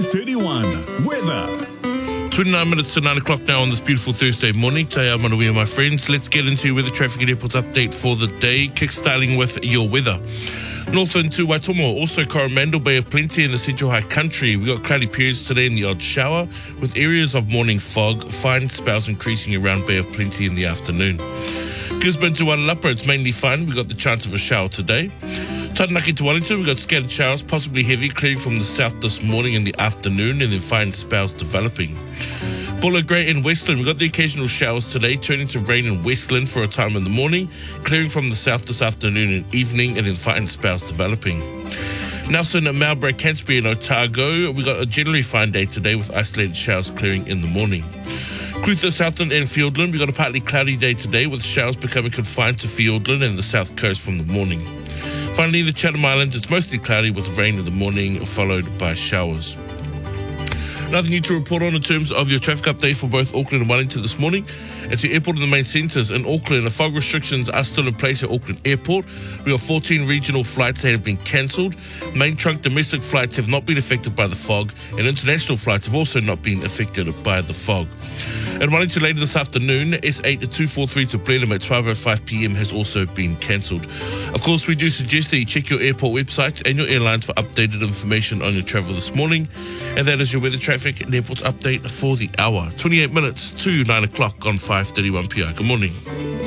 5:31 weather. 29 minutes to 9 o'clock now on this beautiful Thursday morning. Taya Manuia, my friends. Let's get into your weather, traffic and airports update for the day. Kickstarting with your weather. Northland to Waitomo, also Coromandel Bay of Plenty in the Central High Country. We got cloudy periods today and the odd shower, with areas of morning fog, fine spells increasing around Bay of Plenty in the afternoon. Gisborne to Wailapa, it's mainly fine. We got the chance of a shower today. Taranaki to Wellington, we got scattered showers, possibly heavy, clearing from the south this morning in the afternoon, and then fine spells developing. Buller, Grey and Westland, we got the occasional showers today, turning to rain in Westland for a time in the morning, clearing from the south this afternoon and evening, and then fine spells developing. Nelson, Marlborough, Canterbury and Otago, we got a generally fine day today with isolated showers clearing in the morning. Clutha, Southland and Fiordland, we got a partly cloudy day today with showers becoming confined to Fiordland and the south coast from the morning. Finally, the Chatham Islands, it's mostly cloudy with rain in the morning followed by showers. Nothing new to report on in terms of your traffic update for both Auckland and Wellington this morning. At the airport and the main centres in Auckland, the fog restrictions are still in place at Auckland Airport. We have 14 regional flights that have been cancelled. Main trunk domestic flights have not been affected by the fog, and international flights have also not been affected by the fog. At Wellington later this afternoon, S8 243 to Blenheim at 12:05 p.m. has also been cancelled. Of course, we do suggest that you check your airport websites and your airlines for updated information on your travel this morning. And that is your weather, traffic and airports update for the hour. 28 minutes to 9 o'clock on 5:31 p.m. Good morning.